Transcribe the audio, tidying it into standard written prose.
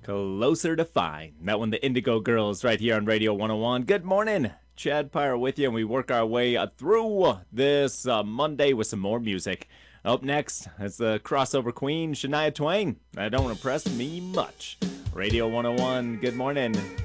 Closer to Fine. That one, the Indigo Girls, right here on Radio 101. Good morning. Chad Pyre with you, and we work our way through this Monday with some more music. Up next, it's the crossover queen, Shania Twain. That don't impress me much. Radio 101, good morning.